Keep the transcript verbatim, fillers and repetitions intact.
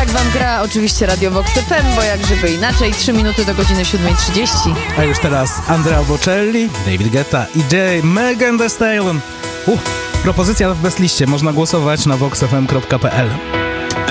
jak wam gra? Oczywiście Radio Vox F M, bo jak żeby inaczej. Trzy minuty do godziny siódma trzydzieści. A już teraz Andrea Bocelli, David Guetta i J. Megan Thee Stallion. Uh, propozycja w bestliście. Można głosować na vox f m kropka p l.